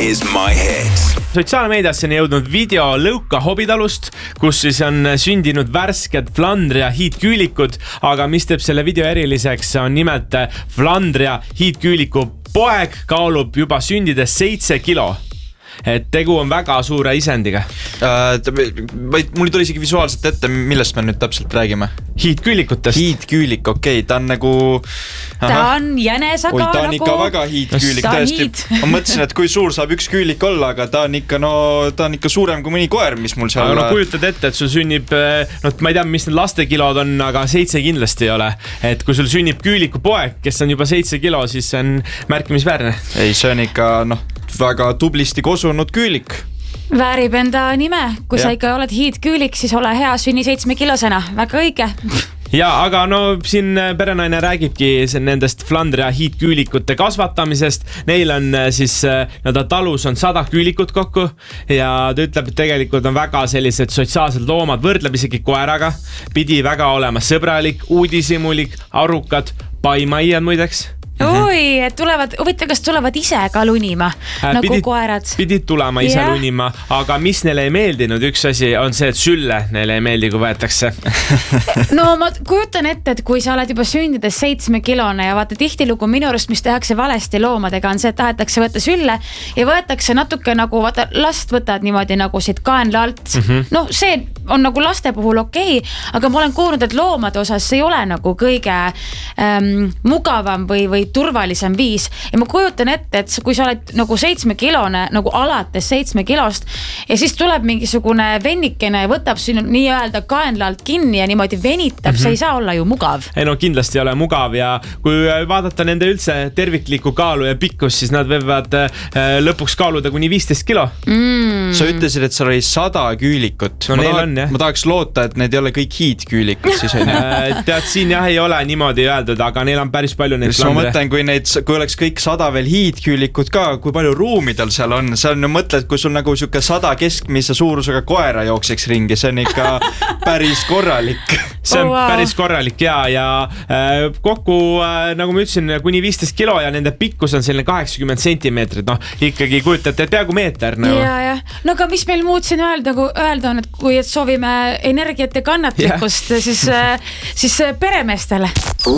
is my hit. Sotsiaalmeediasse on jõudnud video Lõuka Hobitalust, kus siis on sündinud värsked Flandria hiidküülikud, aga mis teeb selle video eriliseks, on nimelt Flandria hiidküüliku poeg kaalub juba sündides 7 kilo. Et tegu on väga suure isendiga. Mul tuli isegi visuaalselt ette, millest me nüüd täpselt räägime. Hiidküülikutest. Hiidküülik, okei, ta on nagu... Ta on jänes, aga ta on ikka väga hiidküülik, tõesti. Ma mõtlesin, et kui suur saab üks küülik olla, aga ta on ikka suurem kui mõni koer, mis mul seal... Aga kujutad ette, et sul sünnib, ma ei tea, mis need lastekilod on, aga 7 kindlasti ei ole. Et kui sul sünnib küüliku poeg, kes on juba 7 kilo, siis see on märkimisväärne. Ei, see on ikka, väga tublisti kosunud küülik. Väärib enda nime. Kui sa ikka oled hiidküülik, siis ole hea, sünni 7 kilosena. Väga õige. Ja, aga siin perenaine räägibki nendest Flandria hiidküülikute kasvatamisest. Neil on siis, talus on 100 küülikut kokku ja ta ütleb, et tegelikult on väga sellised sotsiaalsed loomad, võrdleb isegi koeraga. Pidi väga olema sõbralik, uudisimulik, arukad, paimaiad muideks. Oi, et kas tulevad ise ka lunima, nagu koerad? Pidid tulema ise lunima, aga mis neile ei meeldinud, üks asi on see, et sülle neile ei meeldi, kui võetakse. No ma kujutan ette, et kui sa oled juba sündides 7 kilone ja vaata tihtilugu minu arust, mis tehakse valesti loomadega, on see, et tahetakse võtta sülle ja võetakse natuke nagu, vaata, last võtad niimoodi nagu siit kaenla alt. No see on nagu laste puhul okei, aga ma olen kuulnud, et loomade osas see ei ole nagu kõige mugavam või turvalisem viis. Ja ma kujutan ette, et kui sa oled nagu 7 kilone, nagu alates 7 kilost ja siis tuleb mingisugune vennikene ja võtab sinu nii-öelda kaenla alt kinni ja niimoodi venitab, see ei saa olla ju mugav. Ei no kindlasti ei ole mugav ja kui vaadata nende üldse terviklikku kaalu ja pikkus, siis nad võivad lõpuks kaaluda kuni 15 kilo. Sa ütlesid, et seal oli 100 küülikut. No neil on, jah. Ma tahaks loota, et need ei ole kõik hiidküülikud siis on. Tead, siin jah ei ole niimoodi öeldud, aga neil on päris palju neid Flandria. Ma mõtlen, kui oleks kõik 100 veel hiidküülikud ka, kui palju ruumidel seal on. See on ju mõtled, kui sul nagu 100 keskmise suurusega koera jookseks ringi, see on ikka päris korralik. See on päris korralik ja kokku, nagu ma ütlesin, kuni 15 kilo ja nende pikkus on selline 80 sentimeetrit. Ikkagi kujutate, et peaaegu meeter. Ja. No aga mis meil muud siin öelda on, et kui soovime energiat ja kannatlikkust, siis peremeestele.